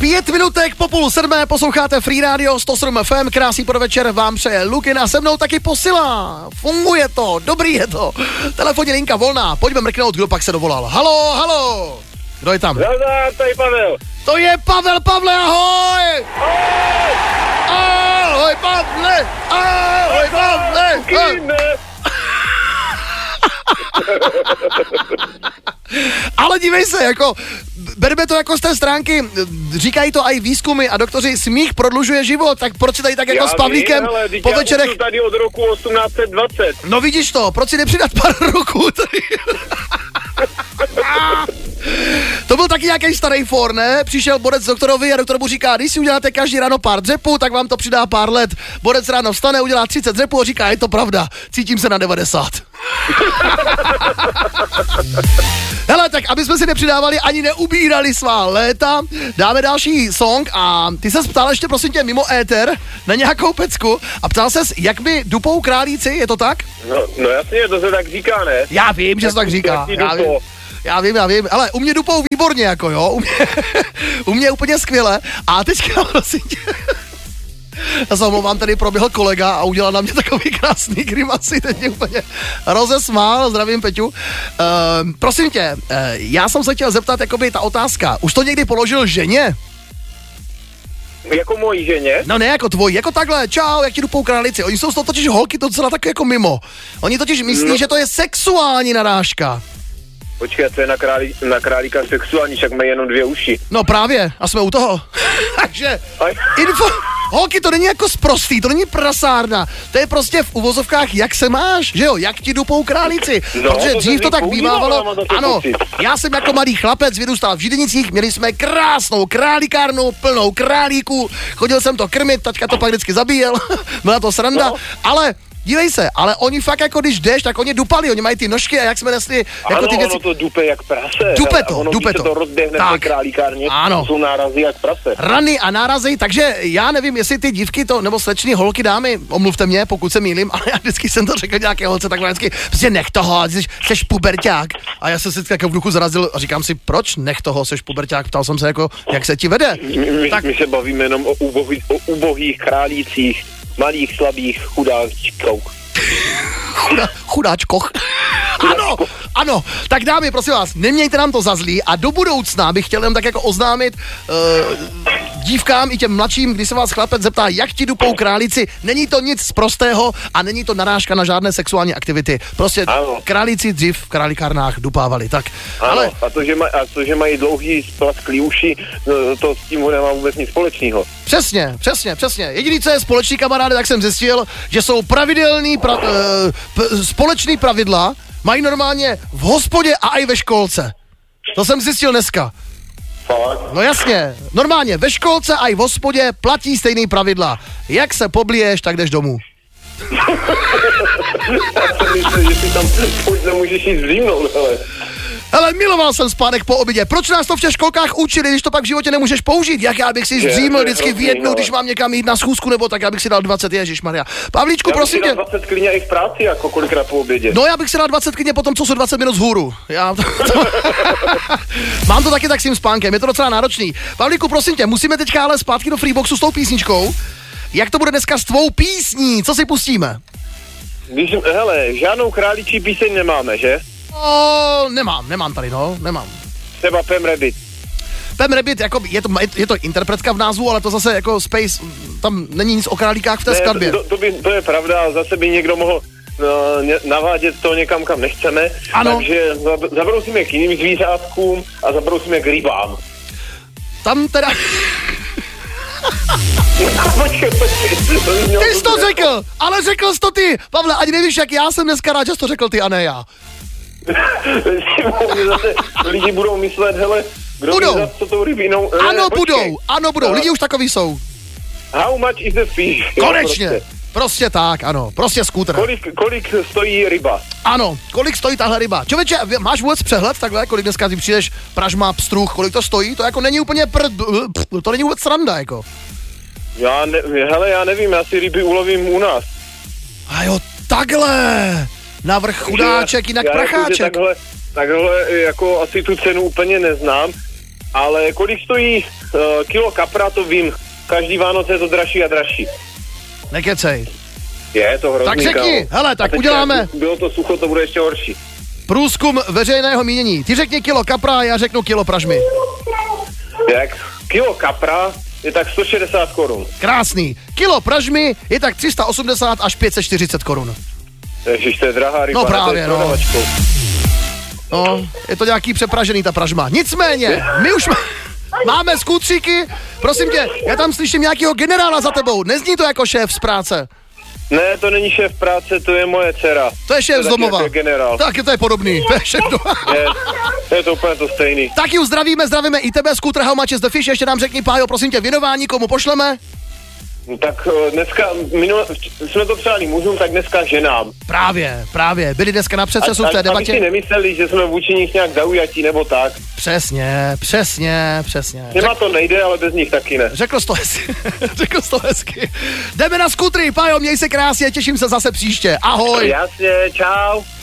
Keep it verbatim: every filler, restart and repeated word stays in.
Pět minutek po půl sedmé posloucháte Free Radio sto sedm F M, krásný podvečer vám přeje Lukin a se mnou taky posila. Funguje to, dobrý je to. Telefonní linka volná, pojďme mrknout, kdo pak se dovolal. Halo, halo, kdo je tam? Zdar, tady Pavel. To je Pavel, Pavle, ahoj! Ahoj! Ahoj, Pavle! Ahoj, Pavle! Ahoj. Ale dívej se, jako, berme to jako z té stránky, říkají to i výzkumy a doktoři, smích prodlužuje život, tak proč si tady tak jako já s Pavlíkem vím, po večerech... Já tady od roku osmnáct set dvacet. No vidíš to, proč si nepřidat pár roků tady? To byl taky nějaký starý for, ne? Přišel borec doktorovi a doktor mu říká, když si uděláte každý ráno pár dřepů, tak vám to přidá pár let. Borec ráno vstane, udělá třicet dřepů a říká, je to pravda, cítím se na devadesát. Hele, tak aby jsme si nepřidávali ani neubírali svá léta, dáme další song a ty ses ptal ještě prosím tě mimo éter na nějakou pecku a ptal ses, jak by dupou králíci, je to tak? No, no jasně, to se tak říká, ne? Já vím, že se tak říká. Já vím. Já vím, já vím, ale u mě dupou výborně, jako jo, u mě, u mě úplně skvěle. A teďka prosím tě, já se omlouvám, tady proběhl kolega a udělal na mě takový krásný grimasy, teď mě úplně rozesmál, zdravím Peťu. Uh, prosím tě, uh, já jsem se chtěl zeptat, jakoby ta otázka, už to někdy položil ženě? Jako mojí ženě? No ne jako tvojí, jako takhle, čau, jak ti dupou králici. Oni jsou z toho totiž holky to docela tak jako mimo. Oni totiž myslí, no. že to je sexuální narážka. Počkej, to je na, králi, na králíka sexuální, však mají jenom dvě uši. No právě, a jsme u toho. Takže, info, holky, to není jako sprostý, to není prasárna, to je prostě v uvozovkách, jak se máš, že jo, jak ti dupou králíci, no, protože dřív to tak bývávalo, ano, já jsem jako malý chlapec vyrůstal v Židenicích, měli jsme krásnou králíkárnu, plnou králíků, chodil jsem to krmit, taťka to pak vždycky zabíjel, byla to sranda, no. ale... Dívej se, ale oni fakt jako když jdeš, tak oni dupali, oni mají ty nožky a jak jsme nesli jako ano, ty věci. Ano, ono to dupe jak prase. Dupe to, ono, dupe to. to rozběhne v králíkárně, ano. jsou nárazy jak prase. Rany a nárazy, takže já nevím, jestli ty dívky to, nebo slečny, holky, dámy, omluvte mě, pokud se mýlím, ale já vždycky jsem to řekl nějaké holce takhle vždycky, prostě nech toho, jsi, jsi puberťák. A já jsem se jako v duchu zarazil a říkám si, proč nech toho, jsi puberťák, ptal jsem se jako, jak se ti vede. My, my, tak... my se bavíme jenom o, ubohý, o ubohých králících, malých, slabých, chudáčkou. Chudá, chudáčkoch. Ano, ano, tak dámy, prosím vás, nemějte nám to za zlý a do budoucna bych chtěl jenom tak jako oznámit uh, dívkám i těm mladším, když se vás chlapec zeptá, jak ti dupou králíci, není to nic prostého a není to narážka na žádné sexuální aktivity. Prostě ano. Králíci dřív v králíkárnách dupávali, tak. Ano, ale... a, to, že maj, a to, že mají dlouhý splasklý uši, no, to s tím nemá vůbec nic společného. Přesně, přesně, přesně. Jediný, co je společný, kamaráde, tak jsem zjistil, že jsou pravidelný pra, uh, p- společný pravidla, mají normálně v hospodě a i ve školce. To jsem zjistil dneska. Fakt? No jasně, normálně ve školce a i v hospodě platí stejný pravidla. Jak se pobliješ, tak jdeš domů. Já jsem myslel, že si tam pojď nemůžeš jít zřímnout, hele. Hele, miloval jsem spánek po obědě. Proč nás to v těch školkách učili, když to pak v životě nemůžeš použít? Jak já bych si zdříml vždycky v jednu, když mám někam jít na schůzku, nebo tak já bych si dal dvacet, ježišmarja. Pavlíčku, já prosím tě. Já bych si dal dvacet klidně i v práci, jako kolikrát po obědě. No já bych si dal dvacet klidně potom, co jsou dvacet minut vzhůru. Já to, to... Mám to taky tak s tím spánkem, je to docela náročný. Pavlíku, prosím tě, musíme teďka ale zpátky do Freeboxu s tou písničkou. Jak to bude dneska s tvou písní? Co si pustíme? Když, hele, žádnou králíčí píseň nemáme, že? No, nemám, nemám tady, no, nemám. Třeba Pam Rabbit. Pam Rabbit, jako, je, to, je to interpretka v názvu, ale to zase jako Space, tam není nic o králíkách v té ne, skladbě. To, to, by, to je pravda, zase by někdo mohl no, navádět to někam, kam nechceme. Ano. Takže zabrousíme k jiným zvířátkům a zabrousíme k rybám. Tam teda... počkej, počkej. Ty jsi to řekl, ale řekl jsi to ty. Pavle, ani nevíš, jak já jsem dneska rád, že jsi to řekl ty a ne já. Zase lidi budou myslet, hele, kdo budou. Zase, co tou rybinou... Ne, ano, počkej. budou, ano, budou, no. Lidi už takový jsou. How much is the fish? Konečně, prostě. prostě tak, ano, prostě skútr. Kolik, kolik stojí ryba? Ano, kolik stojí tahle ryba? Čověče, máš vůbec přehled takhle, kolik dneska ty přijdeš, pražma, pstruh, kolik to stojí? To jako není úplně prd, to není vůbec sranda, jako. Já ne, hele, já nevím, já si ryby ulovím u nás. A jo, takhle, navrch chudáček, jinak já pracháček. Jako, takhle, takhle jako asi tu cenu úplně neznám, ale kolik stojí uh, kilo kapra, to vím. Každý Vánoce je to dražší a dražší. Nekecej. Je to hrozný. Tak řekni, kámo. hele, tak uděláme. Bylo to sucho, to bude ještě horší. Průzkum veřejného mínění. Ty řekni kilo kapra a já řeknu kilo pražmy. Jak kilo kapra je tak sto šedesát korun. Krásný. Kilo pražmy je tak tři sta osmdesát až pět set čtyřicet korun. Ježiš, to je drahá ryba. No právě, no. No, je to nějaký přepražený ta pražma. Nicméně, my už máme skutříky. Prosím tě, já tam slyším nějakého generála za tebou. Nezní to jako šéf z práce. Ne, to není šéf práce, to je moje dcera. To je šéf to z domova. To je generál. Tak to je podobný. To je šéf do... je, to je to úplně to stejný. Tak ji zdravíme, zdravíme i tebe, Scooter, how much is the fish? Ještě nám řekni, Pájo, prosím tě, věnování, komu pošleme? Tak dneska, minule, jsme to přáli mužům, tak dneska ženám. Právě, právě, byli dneska na přecesu a, v té debatě. A my si nemysleli, že jsme vůči nich nějak zaujatí nebo tak. Přesně, přesně, přesně. S nima to nejde, ale bez nich taky ne. Řekl jsi to hezky, řekl jsi to hezky. Jdeme na skutry, Pájo, měj se krásně, těším se zase příště. Ahoj. Jasně, čau.